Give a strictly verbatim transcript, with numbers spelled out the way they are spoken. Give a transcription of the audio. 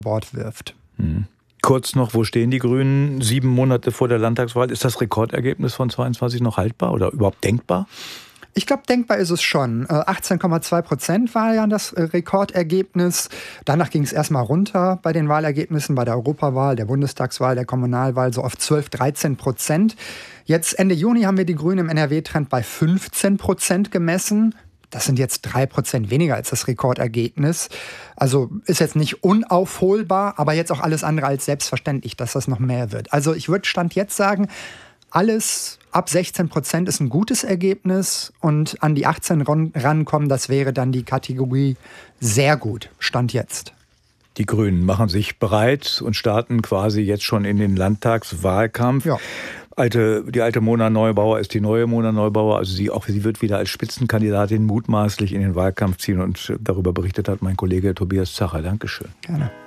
Bord wirft. Hm. Kurz noch, wo stehen die Grünen sieben Monate vor der Landtagswahl? Ist das Rekordergebnis von zweiundzwanzig noch haltbar oder überhaupt denkbar? Ich glaube, denkbar ist es schon. achtzehn Komma zwei Prozent war ja das Rekordergebnis. Danach ging es erstmal runter bei den Wahlergebnissen, bei der Europawahl, der Bundestagswahl, der Kommunalwahl, so auf zwölf, dreizehn Prozent. Jetzt Ende Juni haben wir die Grünen im N R W-Trend bei fünfzehn Prozent gemessen. Das sind jetzt drei Prozent weniger als das Rekordergebnis. Also ist jetzt nicht unaufholbar, aber jetzt auch alles andere als selbstverständlich, dass das noch mehr wird. Also ich würde Stand jetzt sagen, alles ab sechzehn Prozent ist ein gutes Ergebnis und an die achtzehn rankommen, das wäre dann die Kategorie sehr gut, Stand jetzt. Die Grünen machen sich bereit und starten quasi jetzt schon in den Landtagswahlkampf. Ja. Alte, die alte Mona Neubauer ist die neue Mona Neubauer. Also sie, auch sie wird wieder als Spitzenkandidatin mutmaßlich in den Wahlkampf ziehen. Und darüber berichtet hat mein Kollege Tobias Zacher. Dankeschön. Gerne.